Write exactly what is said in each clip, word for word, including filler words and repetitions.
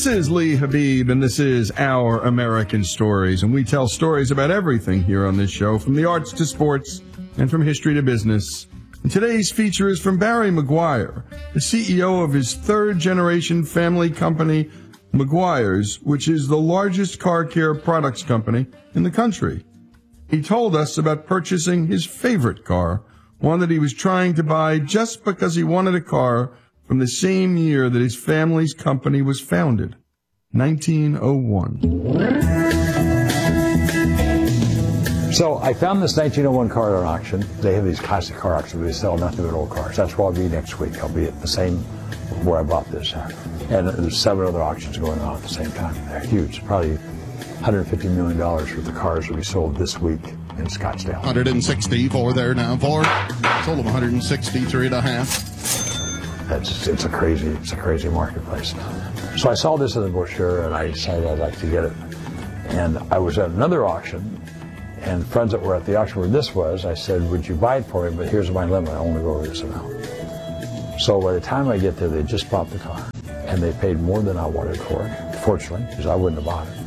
This is Lee Habib, and this is Our American Stories, and we tell stories about everything here on this show, from the arts to sports and from history to business. And today's feature is from Barry Maguire, the C E O of his third-generation family company, Maguire's, which is the largest car care products company in the country. He told us about purchasing his favorite car, one that he was trying to buy just because he wanted a car from the same year that his family's company was founded, nineteen oh one. So I found this nineteen oh one car at an auction. They have these classic car auctions where they sell nothing but old cars. That's where I'll be next week. I'll be at the same where I bought this. And there's seven other auctions going on at the same time. They're huge. Probably one hundred fifty million dollars worth of cars will be sold this week in Scottsdale. one hundred sixty-four there now. Four. Sold them one hundred sixty-three and a half. It's, it's a crazy, it's a crazy marketplace. So I saw this in the brochure and I decided I'd like to get it. And I was at another auction, and friends that were at the auction where this was, I said, would you buy it for me? But here's my limit, I only go over this amount. So by the time I get there, they just bought the car. And they paid more than I wanted for it, fortunately, because I wouldn't have bought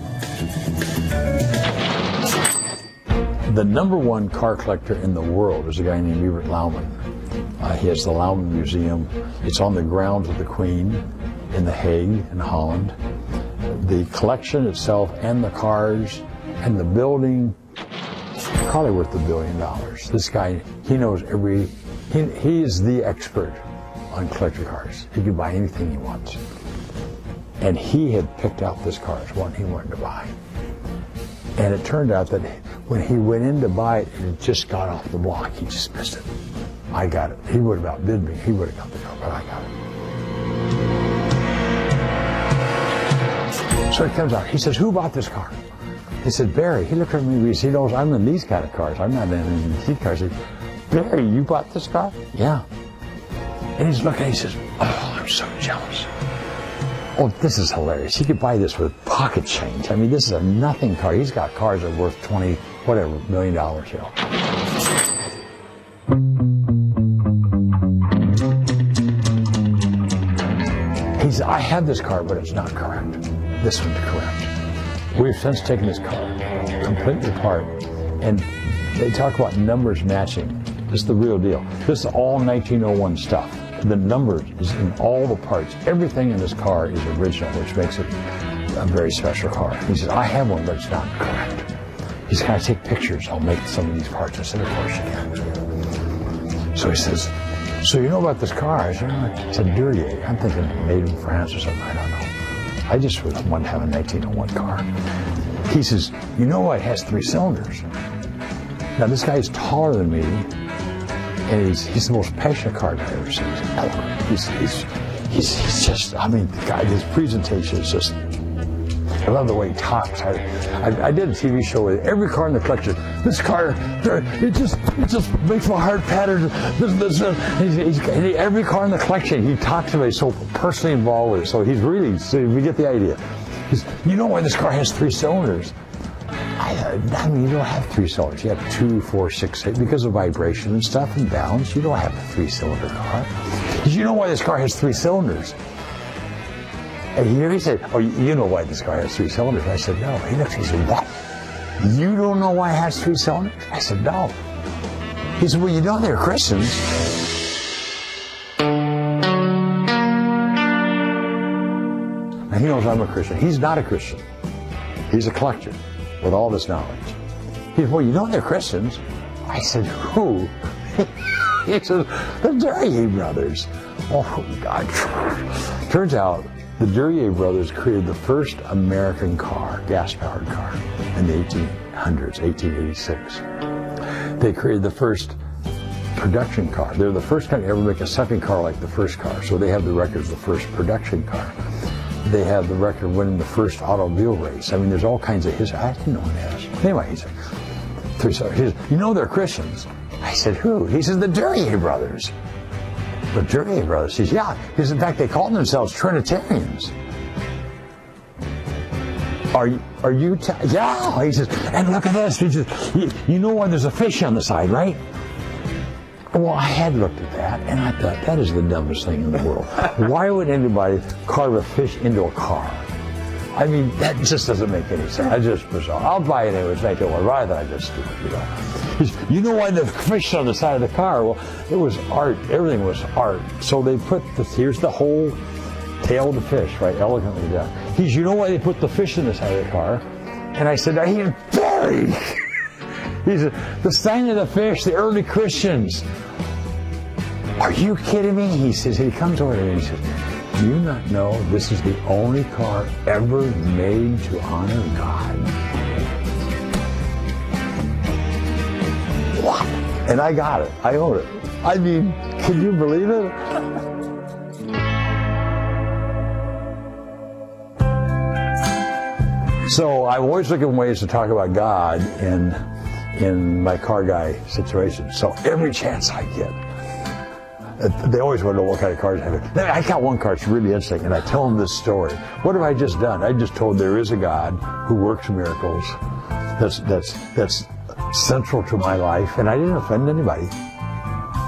it. The number one car collector in the world is a guy named Evert Lauman. Uh, he has the Lauman Museum. It's on the grounds of the Queen in The Hague in Holland. The collection itself and the cars and the building, probably worth a billion dollars. This guy, he knows every, he, he is the expert on collector cars. He can buy anything he wants. And he had picked out this car as one he wanted to buy. And it turned out that when he went in to buy it, it just got off the block. He just missed it. I got it. He would have outbid me. He would have got the car, but I got it. So he comes out. He says, who bought this car? He said, Barry. He looked at me because he knows I'm in these kind of cars. I'm not in these cars. He said, Barry, you bought this car? Yeah. And he's looking and he says, oh, I'm so jealous. Oh, this is hilarious. He could buy this with pocket change. I mean, this is a nothing car. He's got cars that are worth twenty, whatever, million dollars, you know. He said, I have this car, but it's not correct. This one's correct. We've since taken this car completely apart, and they talk about numbers matching. This is the real deal. This is all nineteen oh one stuff. The numbers is in all the parts. Everything in this car is original, which makes it a very special car. He says, I have one, but it's not correct. He says, can I take pictures? I'll make some of these parts. I said, of course you can. So he says, so you know about this car? I said, it's a Duryea. I'm thinking made in France or something. I don't know. I just would want to have a nineteen oh one car. He says, you know it has three cylinders. Now this guy is taller than me, and he's, he's the most passionate car guy I've ever seen. He's eloquent. He's, he's, he's, he's just, I mean, the guy, his presentation is just, I love the way he talks. I, I, I did a T V show with every car in the collection. This car, it just, it just makes my heart patter. This, this, uh, he's, he's, every car in the collection, he talks about it. He's so personally involved with it. So he's really, so we get the idea. He's, you know why this car has three cylinders? I, I mean, you don't have three cylinders. You have two, four, six, eight. Because of vibration and stuff and balance, you don't have a three-cylinder car. Did you know why this car has three cylinders? And he, he said, oh, you know why this car has three cylinders? I said, no. He looked, he said, what? You don't know why it has three cylinders? I said, no. He said, well, you know they're Christians. And he knows I'm a Christian. He's not a Christian. He's a collector with all this knowledge. He said, well, you know they're Christians. I said, who? He said, the Duryea brothers. Oh, God. Turns out the Duryea brothers created the first American car, gas-powered car, in the eighteen hundreds, eighteen eighty-six. They created the first production car. They're the first company to ever make a second car like the first car. So they have the record of the first production car. They have the record of winning the first automobile race. I mean, there's all kinds of history. I didn't know that. Anyway, he said, three, so he said, you know they're Christians. I said, who? He says, the Duryea brothers. The Duryea brothers. He says, yeah. Because in fact, they called themselves Trinitarians. Are you, are you, t yeah. He says, and look at this. He says, you, you know why there's a fish on the side, right? Well, I had looked at that, and I thought, that is the dumbest thing in the world. Why would anybody carve a fish into a car? I mean, that just doesn't make any sense. It's just bizarre. I'll buy it anyways. I don't. Rather than I just do it, you know. He's, you know why the fish on the side of the car? Well, it was art. Everything was art. So they put the, here's the whole tail of the fish, right, elegantly done. He's, you know why they put the fish in the side of the car? And I said, he's buried. He said, the sign of the fish, the early Christians. Are you kidding me? He says, he comes over to me and he says, do you not know this is the only car ever made to honor God? What? And I got it. I own it. I mean, can you believe it? So I'm always looking ways to talk about God in in my car guy situation. So every chance I get, they always want to know what kind of cars I have. I got one car that's really interesting, and I tell them this story. What have I just done? I just told there is a God who works miracles. That's that's that's central to my life, and I didn't offend anybody.